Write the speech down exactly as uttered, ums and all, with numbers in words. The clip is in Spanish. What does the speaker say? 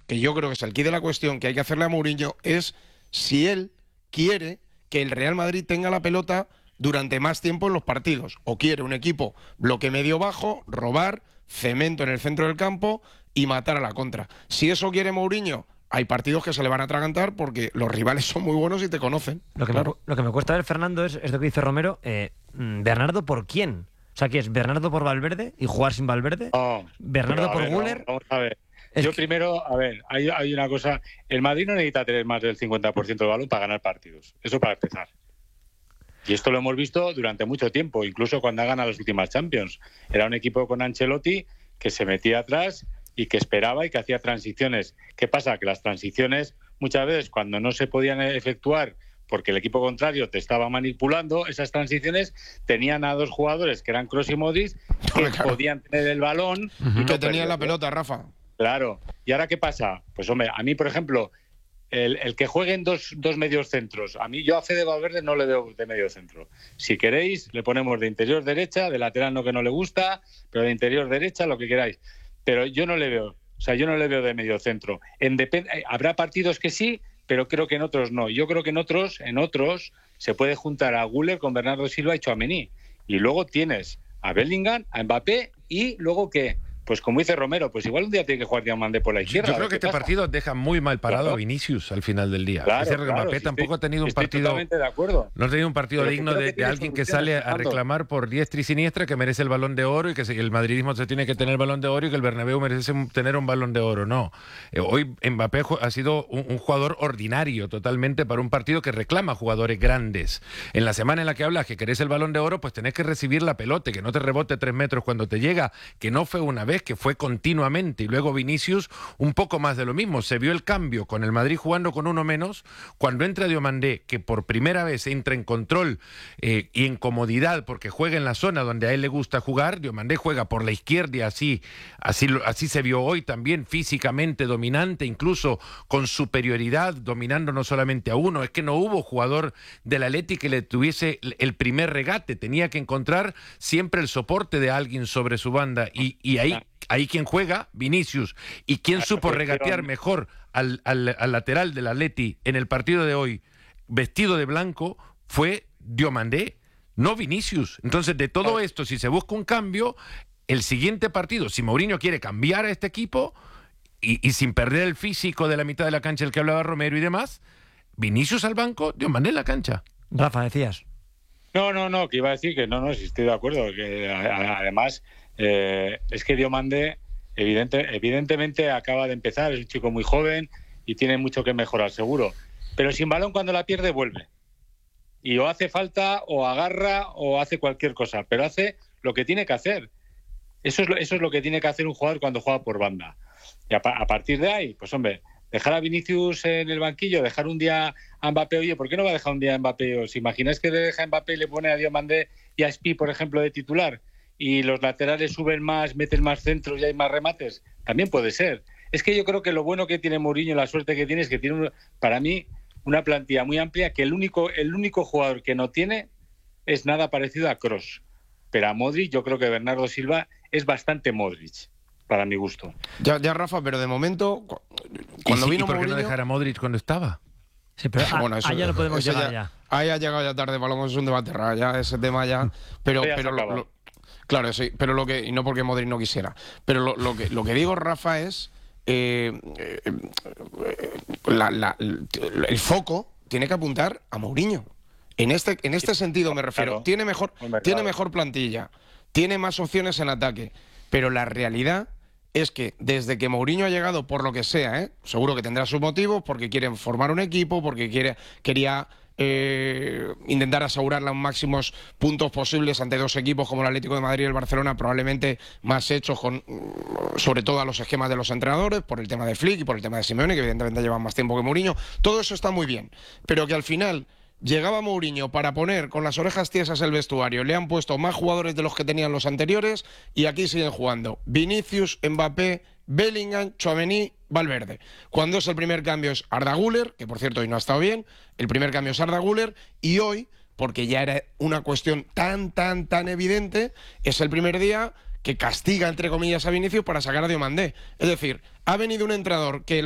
que yo creo que es el quid de la cuestión que hay que hacerle a Mourinho, es si él quiere que el Real Madrid tenga la pelota durante más tiempo en los partidos, o quiere un equipo bloque medio bajo, robar, cemento en el centro del campo y matar a la contra. Si eso quiere Mourinho, hay partidos que se le van a atragantar porque los rivales son muy buenos y te conocen. Lo que, claro. me, lo que me cuesta ver, Fernando, es, es lo que dice Romero. Eh, ¿Bernardo por quién? O sea, ¿qué es? ¿Bernardo por Valverde y jugar sin Valverde? No, ¿Bernardo por ver, Güler? Vamos a ver. Es Yo que... primero, a ver, hay, hay una cosa. El Madrid no necesita tener más del cincuenta por ciento del balón para ganar partidos. Eso para empezar. Y esto lo hemos visto durante mucho tiempo, incluso cuando ha ganado las últimas Champions. Era un equipo con Ancelotti que se metía atrás y que esperaba y que hacía transiciones. ¿Qué pasa? Que las transiciones, muchas veces, cuando no se podían efectuar porque el equipo contrario te estaba manipulando, esas transiciones tenían a dos jugadores que eran Kroos y Modric, que claro. podían tener el balón. Uh-huh. Y que no tenían la pelota, Rafa. Claro. ¿Y ahora qué pasa? Pues, hombre, a mí, por ejemplo, el, el que jueguen dos, dos medios centros, a mí yo a Fede Valverde no le veo de medio centro. Si queréis, le ponemos de interior derecha, de lateral no que no le gusta, pero de interior derecha, lo que queráis. Pero yo no le veo, o sea, yo no le veo de medio centro. En depend- Habrá partidos que sí, pero creo que en otros no. Yo creo que en otros, en otros se puede juntar a Güler con Bernardo Silva y Tchouaméni. Y luego tienes a Bellingham, a Mbappé y luego ¿qué? Pues como dice Romero, pues igual un día tiene que jugar Diamandé por la izquierda. Yo creo que este pasa. partido deja muy mal parado claro. a Vinicius al final del día. Claro, es decir, claro, Mbappé sí, tampoco estoy, ha tenido un estoy partido. Totalmente de acuerdo. No ha tenido un partido Pero digno que de, que de alguien que sale a Fernando. reclamar por diestra y siniestra que merece el Balón de Oro y que el madridismo se tiene que tener el Balón de Oro y que el Bernabéu merece tener un Balón de Oro. No. Eh, hoy Mbappé ha sido un, un jugador ordinario totalmente para un partido que reclama jugadores grandes. En la semana en la que hablas que querés el Balón de Oro, pues tenés que recibir la pelota, que no te rebote tres metros cuando te llega, que no fue una vez, que fue continuamente. Y luego Vinicius, un poco más de lo mismo. Se vio el cambio con el Madrid jugando con uno menos, cuando entra Diomandé, que por primera vez entra en control eh, y en comodidad, porque juega en la zona donde a él le gusta jugar. Diomandé juega por la izquierda y así, así, así se vio hoy también, físicamente dominante, incluso con superioridad, dominando no solamente a uno. Es que no hubo jugador del Atleti que le tuviese el primer regate, tenía que encontrar siempre el soporte de alguien sobre su banda, y, y ahí Ahí quien juega, Vinicius, y quien supo regatear mejor al, al, al lateral del Atleti en el partido de hoy, vestido de blanco, fue Diomandé, no Vinicius. Entonces, de todo esto, si se busca un cambio, el siguiente partido, si Mourinho quiere cambiar a este equipo, y, y sin perder el físico de la mitad de la cancha del que hablaba Romero y demás, Vinicius al banco, Diomandé en la cancha. Rafa, decías. No, no, no, que iba a decir que no, no, si estoy de acuerdo, que además... Eh, es que Diomandé evidente, evidentemente acaba de empezar, es un chico muy joven y tiene mucho que mejorar, seguro. Pero sin balón, cuando la pierde, vuelve. Y o hace falta, o agarra, o hace cualquier cosa, pero hace lo que tiene que hacer. Eso es lo, eso es lo que tiene que hacer un jugador cuando juega por banda. Y a, a partir de ahí, pues hombre, dejar a Vinicius en el banquillo, dejar un día a Mbappé. Oye, ¿por qué no va a dejar un día a Mbappé? ¿Os imagináis que le deja a Mbappé y le pone a Diomandé y a Spi, por ejemplo, de titular? Y los laterales suben más, meten más centros y hay más remates, también puede ser. Es que yo creo que lo bueno que tiene Mourinho, la suerte que tiene, es que tiene, para mí, una plantilla muy amplia, que el único, el único jugador que no tiene es nada parecido a Kroos. Pero a Modric, yo creo que Bernardo Silva es bastante Modric, para mi gusto. Ya, ya Rafa, pero de momento, cuando ¿Y, vino ¿y por qué Mourinho... no dejar a Modric cuando estaba? Sí, pero a, bueno, eso, allá lo podemos eso llegar ya, ya. Ahí ha llegado ya tarde, Balón, es un debate raro, ya ese tema ya... Pero, ya pero lo, lo, claro, sí, pero lo que... Y no porque Modric no quisiera. Pero lo, lo, que, lo que digo, Rafa, es... Eh, eh, la, la, el foco tiene que apuntar a Mourinho. En este, en este sentido me refiero. Claro. Tiene mejor, tiene mejor plantilla, tiene más opciones en ataque, pero la realidad es que desde que Mourinho ha llegado, por lo que sea, ¿eh? Seguro que tendrá sus motivos, porque quieren formar un equipo, porque quiere, quería eh, intentar asegurar los máximos puntos posibles ante dos equipos como el Atlético de Madrid y el Barcelona, probablemente más hechos con, sobre todo a los esquemas de los entrenadores, por el tema de Flick y por el tema de Simeone, que evidentemente llevan más tiempo que Mourinho. Todo eso está muy bien, pero que al final... Llegaba Mourinho para poner con las orejas tiesas el vestuario, le han puesto más jugadores de los que tenían los anteriores y aquí siguen jugando Vinicius, Mbappé, Bellingham, Tchouaméni, Valverde. Cuando es el primer cambio es Arda Güler, que por cierto hoy no ha estado bien, el primer cambio es Arda Güler, y hoy, porque ya era una cuestión tan, tan, tan evidente, es el primer día que castiga, entre comillas, a Vinicius para sacar a Diomandé. Es decir, ha venido un entrenador que